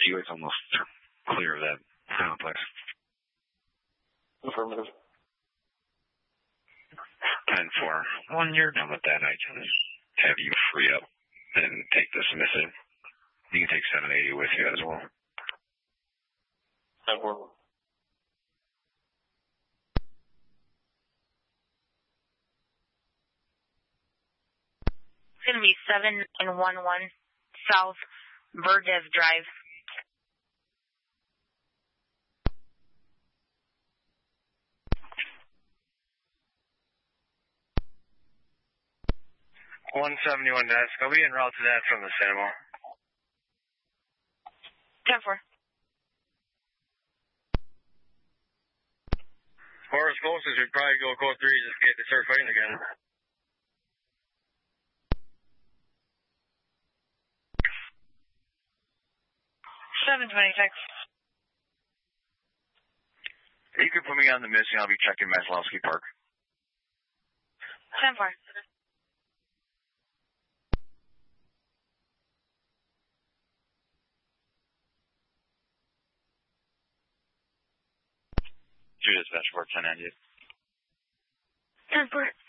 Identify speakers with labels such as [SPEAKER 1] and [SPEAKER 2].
[SPEAKER 1] You guys almost clear of that complex.
[SPEAKER 2] Affirmative.
[SPEAKER 1] 10-4. When you're done with that, I can have you free up and take the submissive. You can take 780 with you as well.
[SPEAKER 2] 10-4.
[SPEAKER 3] It's going to be 7-11 South Verdev Drive.
[SPEAKER 4] $171 desk. I'll be en route to that from the Cinema.
[SPEAKER 3] 10-4.
[SPEAKER 4] Or as close as we'd probably go code 3 just to get to start fighting again. You can put me on the missing. I'll be checking Maslowski Park.
[SPEAKER 3] 10-4.
[SPEAKER 1] Dispatch for 1098.
[SPEAKER 3] 10-4.